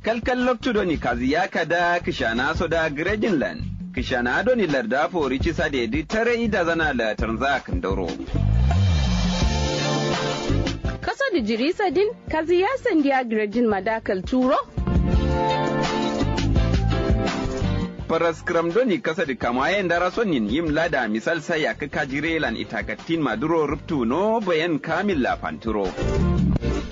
kalkal loktu doni kaziya kada kishana soda Grejinland. Kishana doni larda forici sade di tare ida zana la tanza kandoro. Kaso da jirisa din kaziya sandiya Grejin madakal turo. Paraskram doni kasa da kamayen dara sonin yim lada misal saya ka kajirelan itakatin maduro ruptu no bayan kamil la panturo.